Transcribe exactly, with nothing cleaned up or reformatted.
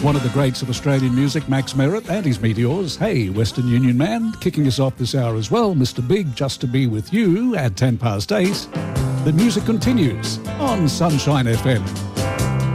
One of the greats of Australian music, Max Merritt and his Meteors. Hey, Western Union Man, kicking us off this hour as well, Mister Big, Just to Be With You at ten past eight. The music continues on Sunshine F M.